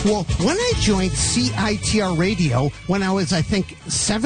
Well, when I joined CITR Radio when I was, I think,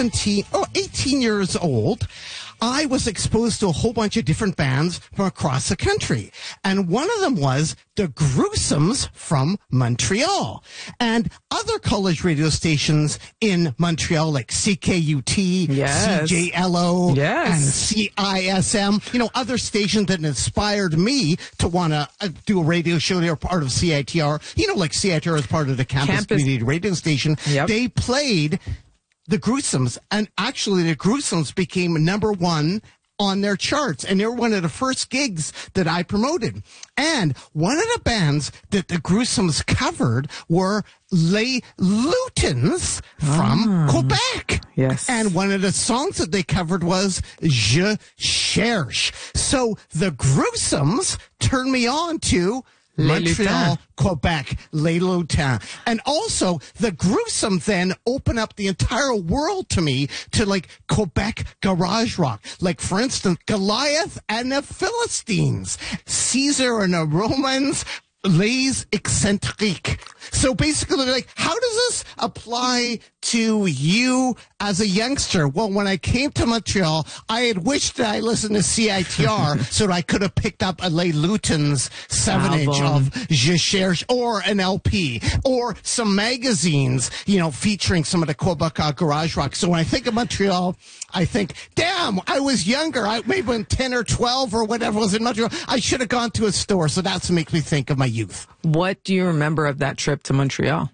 18 years old, I was exposed to a whole bunch of different bands from across the country. And one of them was the Gruesomes from Montreal. And other college radio stations in Montreal, like CKUT, Yes. CJLO, Yes. and CISM, other stations that inspired me to want to do a radio show. They were part of CITR. Like CITR is part of the campus community radio station. Yep. They played the Gruesomes, and actually the Gruesomes became #1 on their charts, and they were one of the first gigs that I promoted. And one of the bands that the Gruesomes covered were Les Lutins from Quebec. Yes. And one of the songs that they covered was Je Cherche. So the Gruesomes turned me on to Montreal, Quebec, Les Lutins. And also, the Gruesomes then open up the entire world to me to, like, Quebec garage rock. Like, for instance, Goliath and the Philistines, Caesar and the Romans, Les Eccentriques. So basically, like, how does this apply to you as a youngster? Well, when I came to Montreal, I had wished that I listened to CITR so that I could have picked up a Les Lutins 7-inch of Je Cherche, or an LP, or some magazines, featuring some of the Quebec garage rock. So when I think of Montreal, I think, damn, I was younger. I maybe when 10 or 12 or whatever was in Montreal. I should have gone to a store. So that's what makes me think of my youth. What do you remember of that trip to Montreal?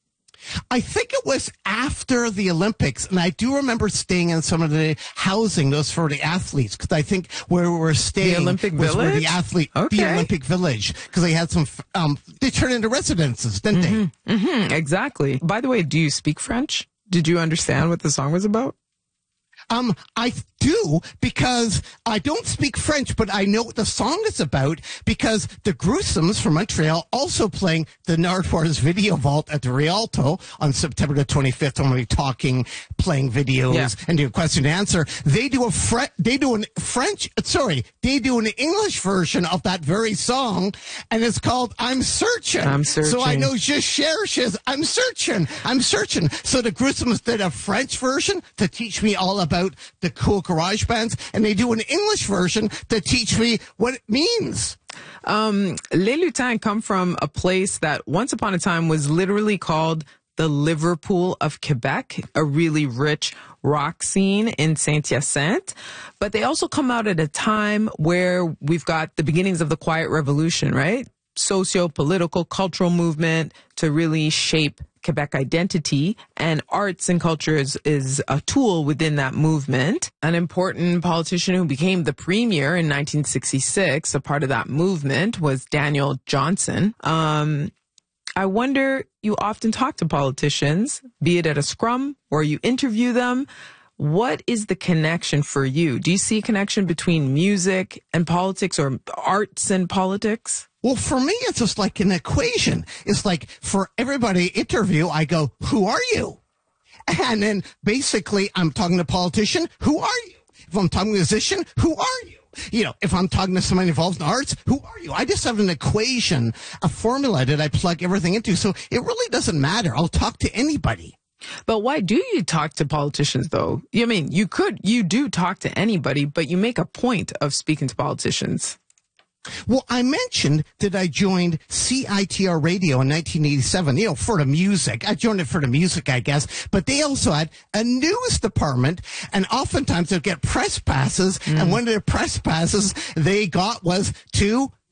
I think it was after the Olympics, and I do remember staying in some of the housing, those for the athletes, because I think where we were staying the Olympic was where Village? the Olympic Village, because they had some, they turned into residences, didn't they? Mm-hmm, exactly. By the way, do you speak French? Did you understand what the song was about? I do, because I don't speak French, but I know what the song is about, because the Gruesomes from Montreal also playing the Nardwuar's Video Vault at the Rialto on September the 25th. I'm going to be talking, playing videos, and do a question and answer. They do they do an English version of that very song, and it's called I'm Searching. I'm Searching. So I know Je Cherche is I'm Searching. So the Gruesomes did a French version to teach me all about the cool garage bands, and they do an English version to teach me what it means. Les Lutins come from a place that once upon a time was literally called the Liverpool of Quebec, a really rich rock scene in Saint-Hyacinthe. But they also come out at a time where we've got the beginnings of the Quiet Revolution, right? Socio-political, cultural movement to really shape Quebec identity, and arts and culture is a tool within that movement. An important politician who became the premier in 1966, a part of that movement, was Daniel Johnson. I wonder, you often talk to politicians, be it at a scrum or you interview them. What is the connection for you? Do you see a connection between music and politics, or arts and politics? Well, for me, it's just like an equation. It's like for everybody interview, I go, who are you? And then basically I'm talking to a politician, who are you? If I'm talking to a musician, who are you? If I'm talking to somebody involved in arts, who are you? I just have an equation, a formula that I plug everything into. So it really doesn't matter. I'll talk to anybody. But why do you talk to politicians, though? I mean, you do talk to anybody, but you make a point of speaking to politicians. Well, I mentioned that I joined CITR Radio in 1987, for the music. I joined it for the music, I guess. But they also had a news department, and oftentimes they'd get press passes. And one of the press passes they got was to